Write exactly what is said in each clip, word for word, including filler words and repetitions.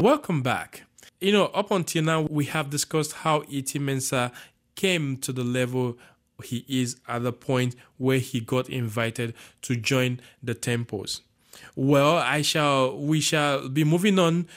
Welcome back. You know, up until now, we have discussed how E.T. Mensah came to the level he is at the point where he got invited to join the Tempos. Well, I shall, we shall be moving on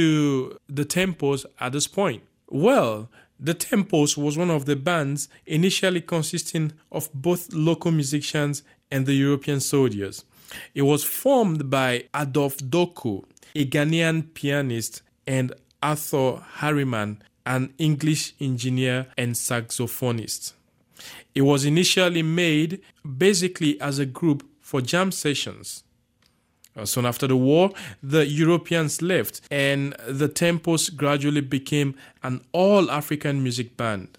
to the Tempos at this point. Well, the Tempos was one of the bands initially consisting of both local musicians and the European soldiers. It was formed by Adolf Doku, a Ghanaian pianist, and Arthur Harriman, an English engineer and saxophonist. It was initially made basically as a group for jam sessions. Uh, soon after the war, the Europeans left and the Tempos gradually became an all-African music band.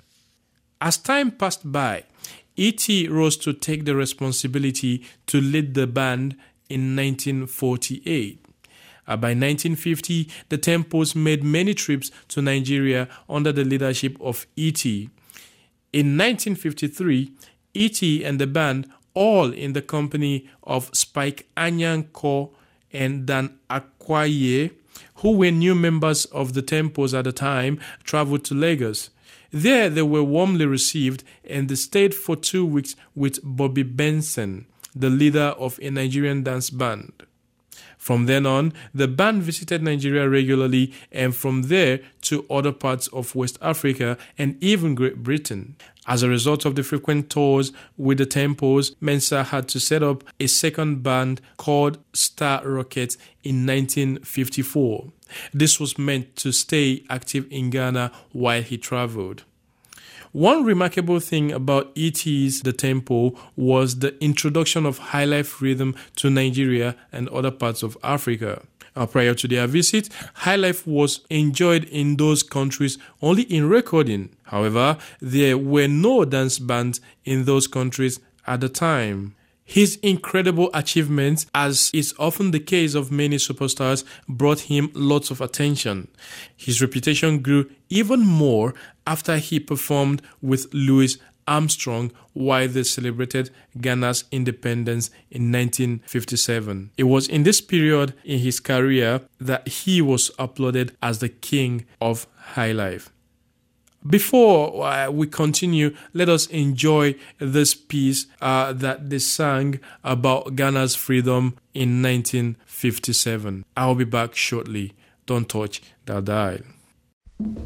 As time passed by, E T rose to take the responsibility to lead the band in nineteen forty-eight. Uh, by nineteen fifty, the Tempos made many trips to Nigeria under the leadership of E T. In nineteen fifty-three, E T and the band, all in the company of Spike Anyanko and Dan Akwaye, who were new members of the Tempos at the time, traveled to Lagos. There, they were warmly received and they stayed for two weeks with Bobby Benson, the leader of a Nigerian dance band. From then on, the band visited Nigeria regularly and from there to other parts of West Africa and even Great Britain. As a result of the frequent tours with the Tempos, Mensah had to set up a second band called Star Rockets in nineteen fifty-four. This was meant to stay active in Ghana while he traveled. One remarkable thing about E T's The Tempo was the introduction of highlife rhythm to Nigeria and other parts of Africa. Uh, prior to their visit, highlife was enjoyed in those countries only in recording. However, there were no dance bands in those countries at the time. His incredible achievements, as is often the case of many superstars, brought him lots of attention. His reputation grew even more after he performed with Louis Armstrong while they celebrated Ghana's independence in nineteen fifty-seven. It was in this period in his career that he was applauded as the king of highlife. Before uh, we continue, let us enjoy this piece uh, that they sang about Ghana's freedom in nineteen fifty-seven. I'll be back shortly. Don't touch that dial.